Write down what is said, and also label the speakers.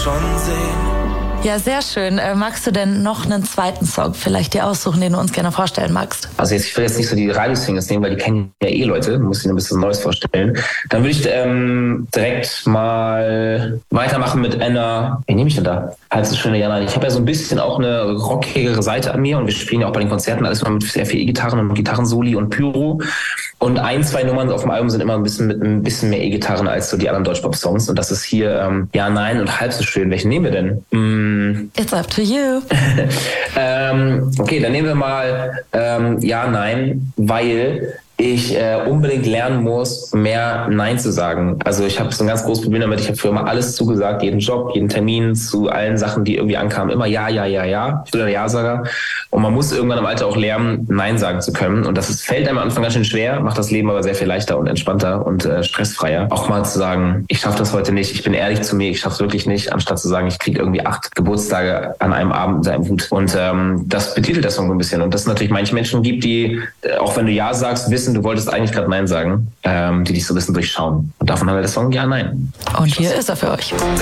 Speaker 1: schon sehen.
Speaker 2: Ja, sehr schön. Magst du denn noch einen zweiten Song vielleicht dir aussuchen, den du uns gerne vorstellen magst?
Speaker 3: Also ich will jetzt nicht so die Radiosingles nehmen, weil die kennen ja Leute. Muss ich ein bisschen Neues vorstellen. Dann würde ich direkt mal weitermachen mit einer... Wen nehme ich denn da? Halb so schöne Jana. Ich habe ja so ein bisschen auch eine rockigere Seite an mir und wir spielen ja auch bei den Konzerten alles immer mit sehr viel E-Gitarren und Gitarrensoli und Pyro. Und 1, 2 Nummern auf dem Album sind immer mit ein bisschen mehr E-Gitarren als so die anderen Deutschpop-Songs. Und das ist hier Ja, Nein und Halb so schön. Welchen nehmen wir denn?
Speaker 2: It's up to you.
Speaker 3: Okay, dann nehmen wir mal Ja, Nein, weil ich unbedingt lernen muss, mehr Nein zu sagen. Also ich habe so ein ganz großes Problem damit. Ich habe früher immer alles zugesagt, jeden Job, jeden Termin, zu allen Sachen, die irgendwie ankamen. Immer ja, ja, ja, ja. Ich bin der Ja-Sager. Und man muss irgendwann im Alter auch lernen, Nein sagen zu können. Und fällt einem am Anfang ganz schön schwer, macht das Leben aber sehr viel leichter und entspannter und stressfreier. Auch mal zu sagen, ich schaffe das heute nicht, ich bin ehrlich zu mir, ich schaffe es wirklich nicht, anstatt zu sagen, ich kriege irgendwie 8 Geburtstage an einem Abend unter einem Hut. Und das betitelt der Song so ein bisschen. Und dass es natürlich manche Menschen gibt, die, auch wenn du Ja sagst, wissen, du wolltest eigentlich gerade Nein sagen, die dich so ein bisschen durchschauen. Und davon haben wir der Song Ja, Nein.
Speaker 2: Und hier ist er für euch.